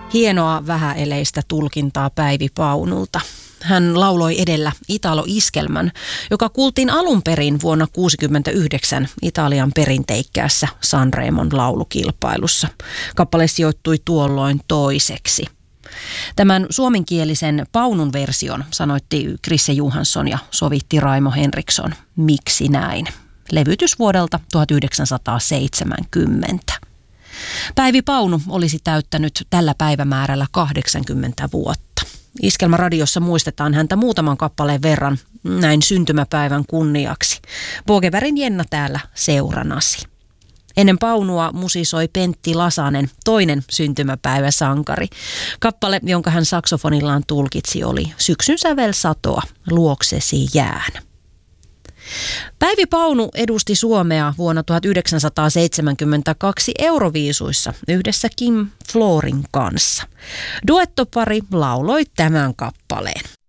Hienoa vähäeleistä tulkintaa Päivi Paunulta. Hän lauloi edellä Italo-iskelmän, joka kuultiin alun perin vuonna 1969 Italian perinteikkäässä Sanremon laulukilpailussa. Kappale sijoittui tuolloin toiseksi. Tämän suomenkielisen Paunun version sanoitti Chrisse Johansson ja sovitti Raimo Henriksson. Miksi näin? Levytys vuodelta 1970. Päivi Paunu olisi täyttänyt tällä päivämäärällä 80 vuotta. Iskelmäradiossa muistetaan häntä muutaman kappaleen verran näin syntymäpäivän kunniaksi. Bogebergin Jenna täällä seuranasi. Ennen Paunua musisoi Pentti Lasanen, toinen syntymäpäiväsankari. Kappale, jonka hän saksofonillaan tulkitsi, oli Syksyn sävel satoa, luoksesi jään. Päivi Paunu edusti Suomea vuonna 1972 Euroviisuissa yhdessä Kim Florin kanssa. Duettopari lauloi tämän kappaleen.